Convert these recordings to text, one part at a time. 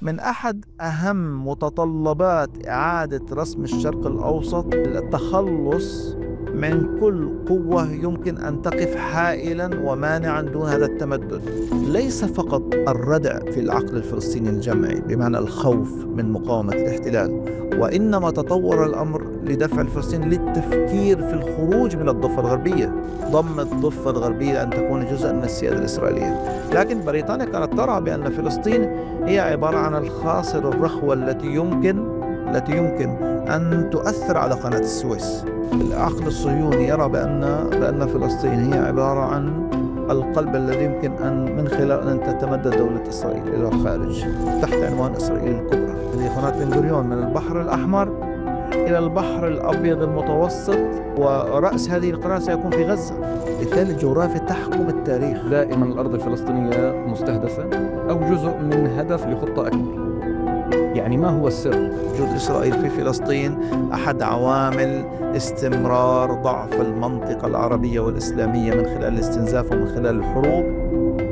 من أحد أهم متطلبات إعادة رسم الشرق الأوسط التخلص من كل قوة يمكن أن تقف حائلا ومانعا دون هذا التمدد. ليس فقط الردع في العقل الفلسطيني الجمعي بمعنى الخوف من مقاومة الاحتلال، وإنما تطور الأمر لدفع الفلسطينيين للتفكير في الخروج من الضفة الغربية، ضم الضفة الغربية أن تكون جزءا من السيادة الإسرائيلية. لكن بريطانيا كانت ترى بأن فلسطين هي عبارة عن الخاصرة الرخوة التي يمكن أن تؤثر على قناة السويس. العقل الصهيوني يرى بأن فلسطين هي عبارة عن القلب الذي يمكن أن من خلاله أن تتمدد دولة إسرائيل إلى الخارج تحت عنوان إسرائيل الكبرى. هذه قناة بن غوريون من البحر الأحمر إلى البحر الأبيض المتوسط، ورأس هذه القناة سيكون في غزة. بالتالي الجغرافيا تحكم التاريخ. دائما الأرض الفلسطينية مستهدفة أو جزء من هدف لخطة أكبر. يعني ما هو السر؟ وجود إسرائيل في فلسطين أحد عوامل استمرار ضعف المنطقة العربية والإسلامية من خلال الاستنزاف ومن خلال الحروب.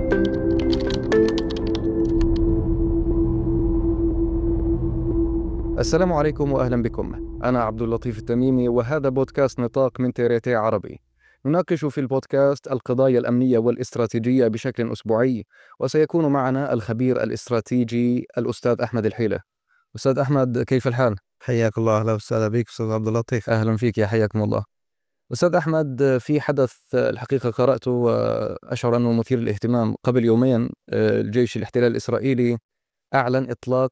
السلام عليكم وأهلا بكم. أنا عبد اللطيف التميمي، وهذا بودكاست نطاق من تيريتي عربي. نناقش في البودكاست القضايا الأمنية والاستراتيجية بشكل أسبوعي، وسيكون معنا الخبير الاستراتيجي الأستاذ أحمد الحيلة. أستاذ أحمد، كيف الحال؟ حياك الله. أهلا وسهلا بك أستاذ عبد اللطيف. أهلا فيك، يا حياكم الله. أستاذ أحمد، في حدث الحقيقة قرأته وأشعر أنه مثير للاهتمام. قبل يومين الجيش الاحتلال الإسرائيلي أعلن إطلاق